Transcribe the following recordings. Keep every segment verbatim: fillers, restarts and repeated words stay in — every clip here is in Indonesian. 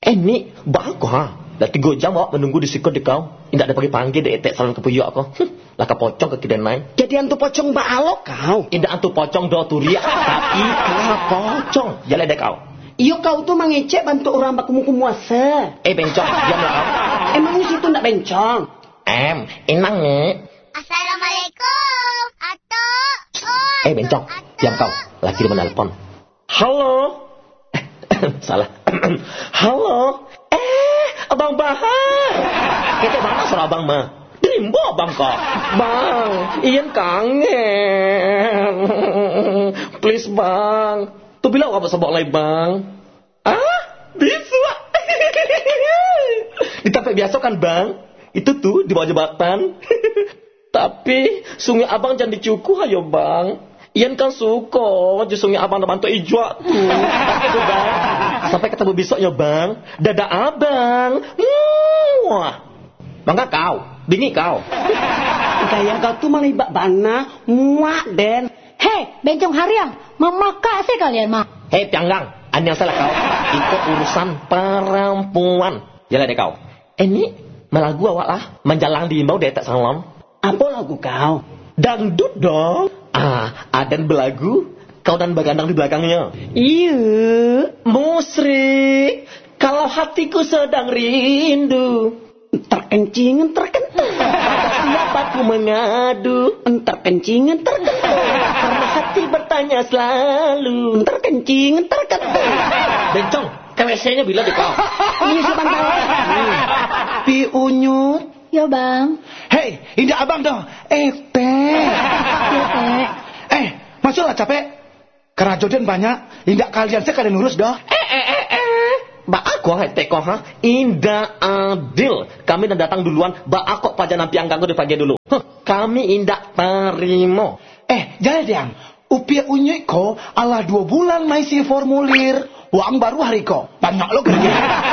Ini bagus ha. Dah tiga jam awak menunggu di situ di kau. Tidak ada panggil dek tek salon kepuyuk aku. Lah ke pocong ke kidenai. Jadi antu pocong balok kau. Tidak antu pocong do turia, tapi kau pocong. Jalan dek kau. Iyo kau tuh mengecek bantu orang baku muku muasa. Eh bencong, diam lah kau. Emangnya situ ndak bencong? Em, inang ni. Assalamualaikum. Atuk. Oh, Eh bencong, diam kau. Lagi dia menelpon. Halo. Salah. Halo. Eh, Abang Bahar. Kita mana suara Abang mah? Dimbo Abang kok. Bang, Ian kangen. Please Bang. Tu bilang apa sebab lagi Bang? Ah, bisa. Di tempat biasa kan Bang? Itu tuh di bawah jembatan. Tapi sungai Abang jangan dicukuh ayo Bang. Ian kan suka je sungai Abang dah bantu ijwa tu. Itu Bang. Sampai ketemu besoknya Bang. Dadah Abang. Muah. Bangga kau. Dingin kau. Gaya kau tuh malibak bana. Muak Den. Hei, bencong hariang. Memakak sih kalian mah. Hei Pianggang. An yang salah kau. Ikut urusan perempuan. Jalan deh kau. Eh ni melagu awak lah. Menjalang di imbau detak salon. Apa lagu kau? Dangdut dong. Ah, Aden belagu, kau dan bagandang di belakangnya. Iya. Musrik, kalau hatiku sedang rindu. Terkencingan terkentul. Siapa ku mengadu? Terkencingan terkentul. Karena hati bertanya selalu. Terkencingan terkentul. Bencong, K W C-nya bila di kau. Ini sebentar. Pi Unyut. Ya bang. Hei, indah abang dong. Eh, teh. Ya teh. Eh, masuklah capek. Kerajodan banyak. Indah kalian sekalian urus dong. Eh, eh, eh, eh. Ba aku hai teko ha. Indah adil. Kami dah datang duluan. Ba aku paja nampi anggangku di pagi dulu. Huh, kami indah terima. Eh, jangan diam. Upia unyek ko ala dua bulan maisi formulir. Uang baru hari ko. Banyak lo kerja.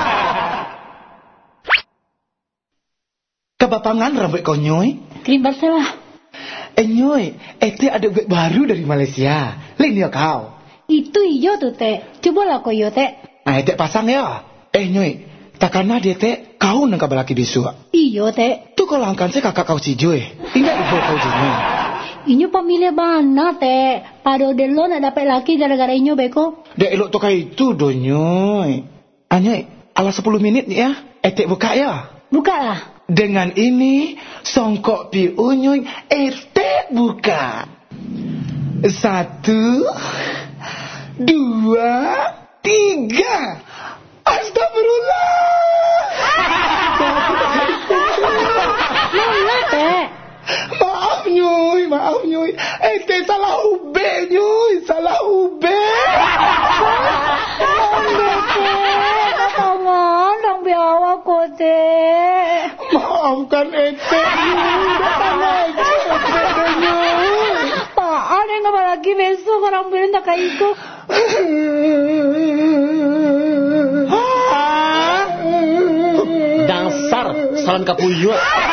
Kebapangan rambut kau nyoy. Krim Barcelah. Eh nyoy, ete ada web baru dari Malaysia. Lain ya kau. Itu iyo tuh teh. Coba lah kau iyo teh. Nah, ete pasang ya. Eh nyoy, takana dia teh kau nang kabalaki bisu. Iyo teh. Tu kau langkan se kakak kau si Joy. Ingat ibu kau jini. Inyo pamilya bana teh. Pado delo nak dapat laki gara-gara inyo beko. Dek elok tu kai itu do nyoy. Anyoy, ala sepuluh menit ni ya. Ete buka ya. Buka lah. Dengan ini, songkok pi unyuy, ete buka. Satu, dua, tiga. Astagfirullah. Mana teh? Maaf nyuy, maaf nyuy. Ete salah ube nyuy, salah ube. Tangan, dong biawa ko teh. Maafkan ete nyuy, datang lagi ete nyuy. Apaan yang nggak lagi besok orang bilang tak kayak itu. Dasar salon kapuyuk.